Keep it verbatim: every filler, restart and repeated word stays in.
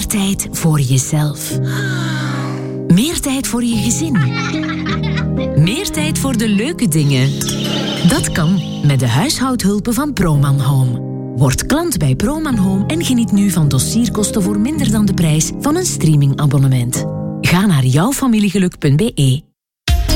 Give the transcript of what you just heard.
meer tijd voor jezelf. Meer tijd voor je gezin. Meer tijd voor de leuke dingen. Dat kan met de huishoudhulpen van Proman Home. Word klant bij Proman Home en geniet nu van dossierkosten voor minder dan de prijs van een streamingabonnement. Ga naar jouwfamiliegeluk punt be